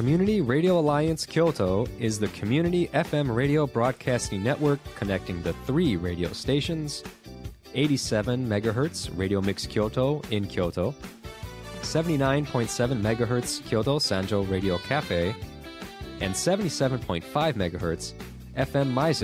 Community Radio Alliance Kyoto is the community FM radio broadcasting network connecting the 3 radio stations: 87 MHz Radio Mix Kyoto in Kyoto, 79.7 MHz Kyoto Sanjo Radio Cafe, and 77.5 MHz FM Maizu